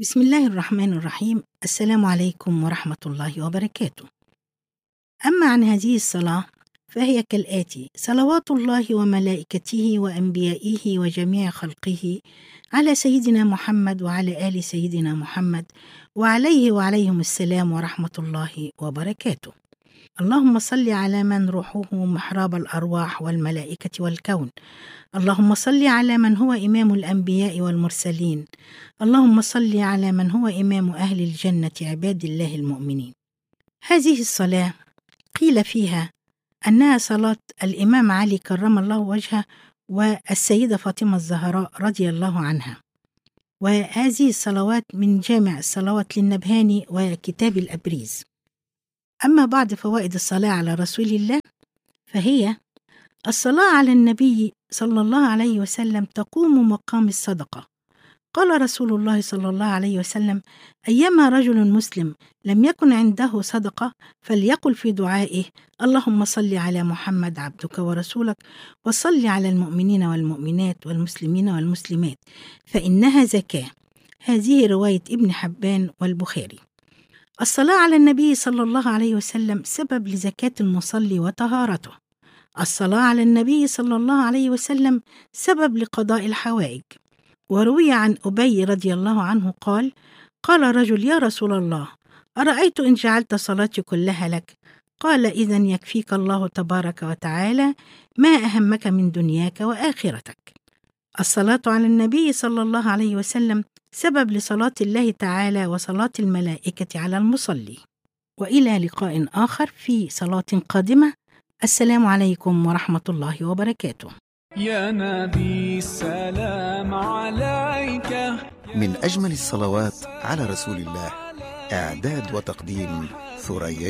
بسم الله الرحمن الرحيم. السلام عليكم ورحمة الله وبركاته. أما عن هذه الصلاة فهي كالآتي: صلوات الله وملائكته وأنبيائه وجميع خلقه على سيدنا محمد وعلى آل سيدنا محمد وعليه وعليهم السلام ورحمة الله وبركاته. اللهم صل على من روحه محراب الأرواح والملائكة والكون. اللهم صل على من هو إمام الأنبياء والمرسلين. اللهم صل على من هو إمام أهل الجنة عباد الله المؤمنين. هذه الصلاة قيل فيها أنها صلاة الإمام علي كرم الله وجهه والسيدة فاطمة الزهراء رضي الله عنها، وهذه الصلوات من جامع الصلوات للنبهاني وكتاب الأبريز. أما بعد فوائد الصلاة على رسول الله فهي: الصلاة على النبي صلى الله عليه وسلم تقوم مقام الصدقة. قال رسول الله صلى الله عليه وسلم: أيما رجل مسلم لم يكن عنده صدقة فليقل في دعائه: اللهم صل على محمد عبدك ورسولك، وصل على المؤمنين والمؤمنات والمسلمين والمسلمات فإنها زكاة. هذه رواية ابن حبان والبخاري. الصلاة على النبي صلى الله عليه وسلم سبب لزكاة المصلي وطهارته. الصلاة على النبي صلى الله عليه وسلم سبب لقضاء الحوائج. وروي عن أبي رضي الله عنه قال: قال رجل: يا رسول الله، أرأيت إن جعلت صلاتي كلها لك؟ قال: إذن يكفيك الله تبارك وتعالى ما أهمك من دنياك وآخرتك. الصلاة على النبي صلى الله عليه وسلم سبب لصلاة الله تعالى وصلاة الملائكة على المصلي. وإلى لقاء آخر في صلاة قادمة. السلام عليكم ورحمة الله وبركاته. يا نبي السلام عليك. من أجمل الصلوات على رسول الله، إعداد وتقديم ثريا.